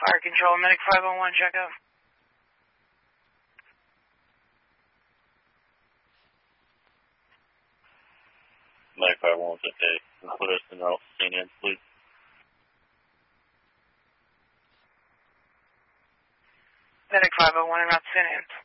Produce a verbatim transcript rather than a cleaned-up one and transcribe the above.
Fire Control, Medic five oh one, check out. Medic five oh one, okay. Put us in route Saint Anne's, please. Medic five oh one, en route to Saint Anne's.